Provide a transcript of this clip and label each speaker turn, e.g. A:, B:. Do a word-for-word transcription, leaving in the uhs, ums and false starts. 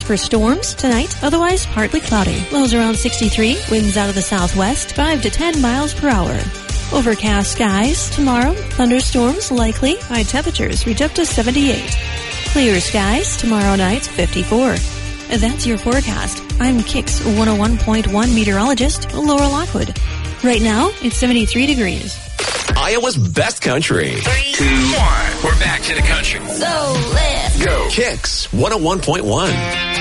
A: For storms tonight, otherwise partly cloudy. Lows around sixty-three, winds out of the southwest, five to ten miles per hour. Overcast skies tomorrow, thunderstorms likely, high temperatures reach up to seventy-eight. Clear skies tomorrow night, fifty-four. That's your forecast. I'm Kix one oh one point one meteorologist Laura Lockwood. Right now, it's seventy-three degrees.
B: Iowa's best country.
C: Three, two, one. We're back to the country.
D: So let's
B: go. Kix one oh one point one.